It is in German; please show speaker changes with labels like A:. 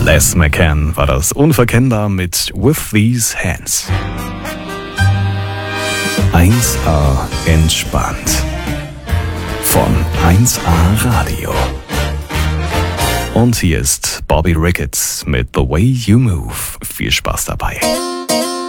A: Les McCann war das unverkennbar mit With These Hands. 1A entspannt. Von 1A Radio. Und hier ist Bobby Ricketts mit The Way You Move. Viel Spaß dabei.